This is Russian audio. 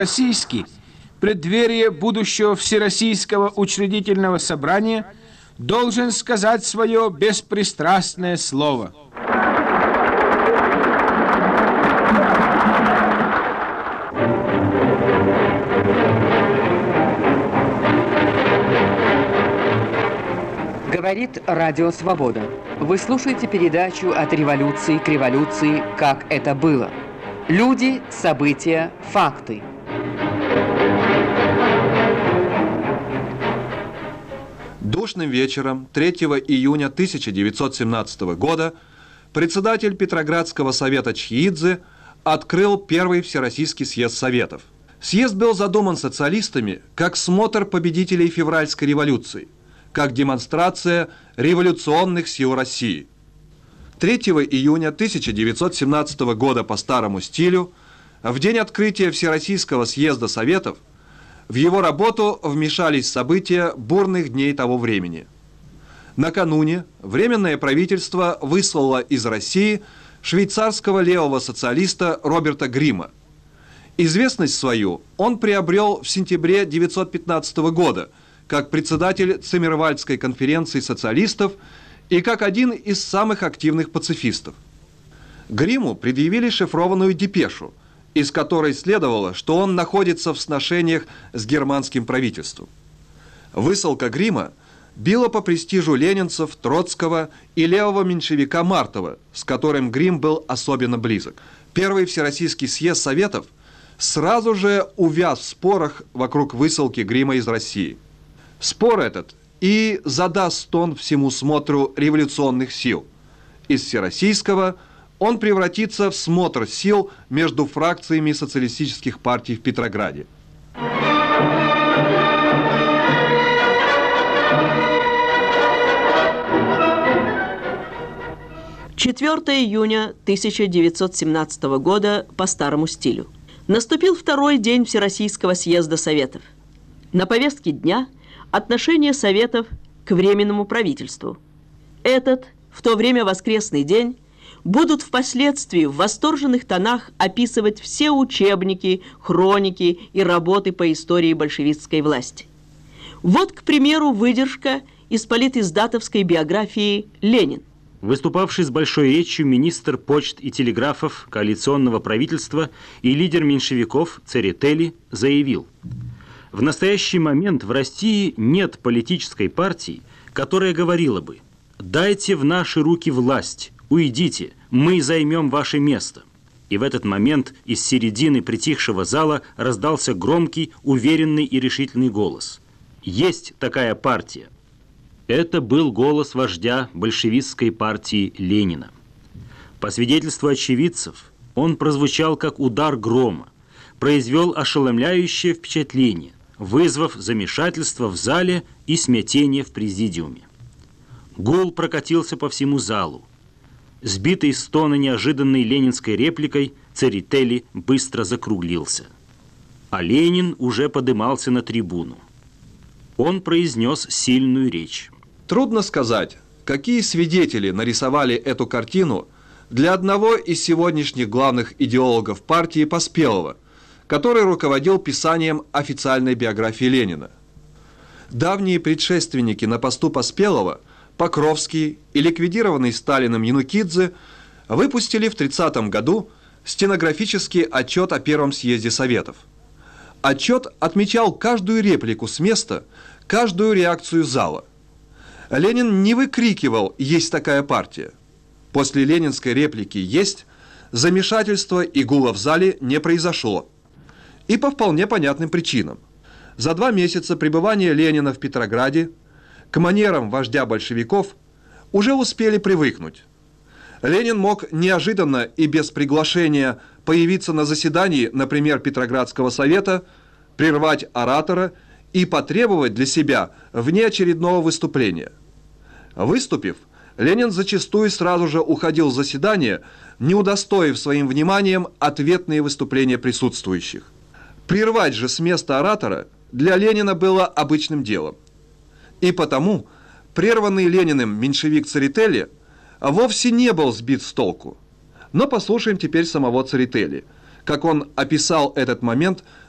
Российский в преддверии будущего Всероссийского учредительного собрания должен сказать свое беспристрастное слово. Говорит Радио Свобода. Вы слушаете передачу «От революции к революции. Как это было». Люди, события, факты. Душным вечером 3 июня 1917 года председатель Петроградского совета Чхеидзе открыл первый Всероссийский съезд Советов. Съезд был задуман социалистами как смотр победителей февральской революции, как демонстрация революционных сил России. 3 июня 1917 года по старому стилю, в день открытия Всероссийского съезда Советов, в его работу вмешались события бурных дней того времени. Накануне Временное правительство выслало из России швейцарского левого социалиста Роберта Грима. Известность свою он приобрел в сентябре 1915 года как председатель Циммервальдской конференции социалистов и как один из самых активных пацифистов. Гриму предъявили шифрованную депешу, из которой следовало, что он находится в сношениях с германским правительством. Высылка Грима била по престижу ленинцев, Троцкого и левого меньшевика Мартова, с которым Грим был особенно близок. Первый Всероссийский съезд Советов сразу же увяз в спорах вокруг высылки Грима из России. Спор этот и задаст тон всему смотру революционных сил. Из всероссийского он превратится в смотр сил между фракциями социалистических партий в Петрограде. 4 июня 1917 года по старому стилю. Наступил второй день Всероссийского съезда Советов. На повестке дня отношение Советов к Временному правительству. Этот, в то время воскресный день, будут впоследствии в восторженных тонах описывать все учебники, хроники и работы по истории большевистской власти. Вот, к примеру, выдержка из политиздатовской биографии «Ленин». Выступавший с большой речью министр почт и телеграфов коалиционного правительства и лидер меньшевиков Церетели заявил: «В настоящий момент в России нет политической партии, которая говорила бы: дайте в наши руки власть, уйдите, мы займем ваше место». И в этот момент из середины притихшего зала раздался громкий, уверенный и решительный голос: «Есть такая партия». Это был голос вождя большевистской партии Ленина. По свидетельству очевидцев, он прозвучал как удар грома, произвел ошеломляющее впечатление, вызвав замешательство в зале и смятение в президиуме. Гул прокатился по всему залу. Сбитый с тона неожиданной ленинской репликой, Церетели быстро закруглился. А Ленин уже подымался на трибуну. Он произнес сильную речь. Трудно сказать, какие свидетели нарисовали эту картину для одного из сегодняшних главных идеологов партии Поспелого, который руководил писанием официальной биографии Ленина. Давние предшественники на посту Поспелого, Покровский и ликвидированный Сталиным Янукидзе, выпустили в 1930 году стенографический отчет о Первом съезде Советов. Отчет отмечал каждую реплику с места, каждую реакцию зала. Ленин не выкрикивал «Есть такая партия». После ленинской реплики «Есть» замешательства и гула в зале не произошло. И по вполне понятным причинам. За 2 месяца пребывания Ленина в Петрограде к манерам вождя большевиков уже успели привыкнуть. Ленин мог неожиданно и без приглашения появиться на заседании, например, Петроградского совета, прервать оратора и потребовать для себя внеочередного выступления. Выступив, Ленин зачастую сразу же уходил с заседания, не удостоив своим вниманием ответные выступления присутствующих. Прервать же с места оратора для Ленина было обычным делом. И потому прерванный Лениным меньшевик Церетели вовсе не был сбит с толку. Но послушаем теперь самого Церетели, как он описал этот момент